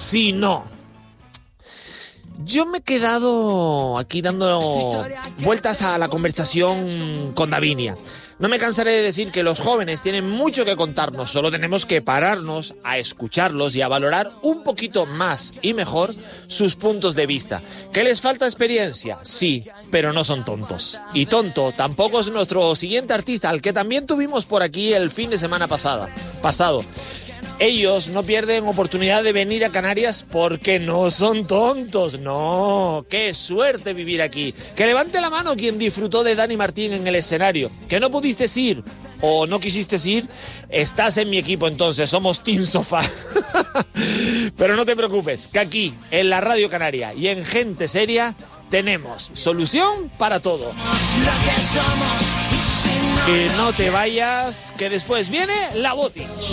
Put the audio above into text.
sí, no. Yo me he quedado aquí dando vueltas a la conversación con Davinia. No me cansaré de decir que los jóvenes tienen mucho que contarnos, solo tenemos que pararnos a escucharlos y a valorar un poquito más y mejor sus puntos de vista. ¿Que les falta experiencia? Sí, pero no son tontos. Y tonto tampoco es nuestro siguiente artista, al que también tuvimos por aquí el fin de semana pasado. Ellos no pierden oportunidad de venir a Canarias porque no son tontos. No, qué suerte vivir aquí. Que levante la mano quien disfrutó de Dani Martín en el escenario. Que no pudiste ir o no quisiste ir, estás en mi equipo entonces, somos Team Sofá. Pero no te preocupes, que aquí, en la Radio Canaria y en Gente Seria, tenemos solución para todo. Que no te vayas, que después viene la Boti.